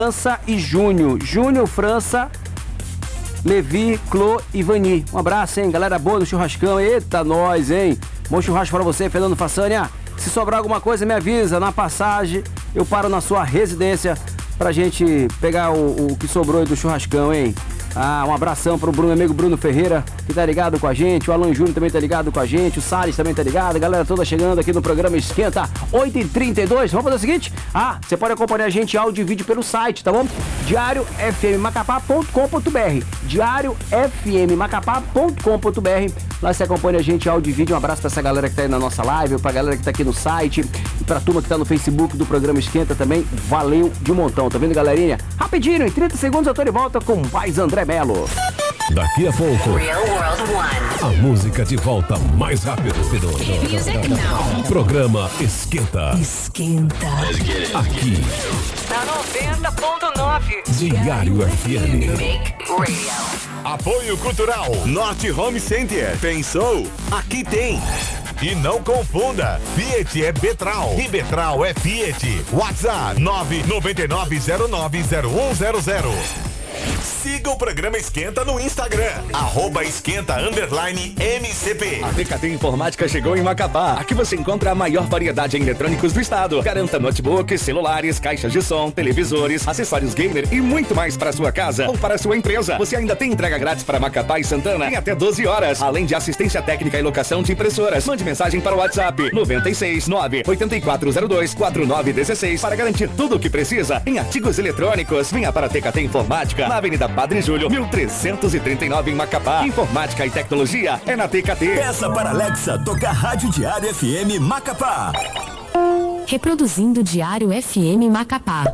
França e Júnior. Júnior, França, Levi, Clô e Vani. Um abraço, hein? Galera boa do churrascão. Eita, nós, hein? Bom churrasco pra você, Fernando Façanha. Se sobrar alguma coisa, me avisa. Na passagem, eu paro na sua residência pra gente pegar o que sobrou aí do churrascão, hein? Um abração pro Bruno, amigo Bruno Ferreira, que tá ligado com a gente. O Alan Júnior também tá ligado com a gente. O Salles também tá ligado. A galera toda chegando aqui no programa Esquenta 8h32. Vamos fazer o seguinte? Você pode acompanhar a gente áudio e vídeo pelo site, tá bom? diariofmmacapá.com.br diariofmmacapá.com.br. Lá você acompanha a gente áudio e vídeo. Um abraço pra essa galera que tá aí na nossa live, pra galera que tá aqui no site e pra turma que tá no Facebook do programa Esquenta também. Valeu de montão, tá vendo, galerinha? Rapidinho, em 30 segundos eu tô de volta com mais André Melo. Daqui a pouco, a música de volta mais rápido. Programa Esquenta. Esquenta. Aqui, Na 90.9. Diário FM. Make Radio. Apoio Cultural Norte Home Center. Pensou? Aqui tem. E não confunda, Fiat é Betral e Betral é Fiat. WhatsApp 999090100. Siga o programa Esquenta no Instagram, @esquenta_MCP. A TKT Informática chegou em Macapá. Aqui você encontra a maior variedade em eletrônicos do estado. Garanta notebooks, celulares, caixas de som, televisores, acessórios gamer e muito mais para sua casa ou para sua empresa. Você ainda tem entrega grátis para Macapá e Santana em até 12 horas, além de assistência técnica e locação de impressoras. Mande mensagem para o WhatsApp 969-8402-4916 para garantir tudo o que precisa em artigos eletrônicos. Venha para a TKT Informática, na Avenida Padre Júlio, 1339 em Macapá. Informática e tecnologia é na TKT. Peça para Alexa tocar Rádio Diário FM Macapá. Reproduzindo Diário FM Macapá.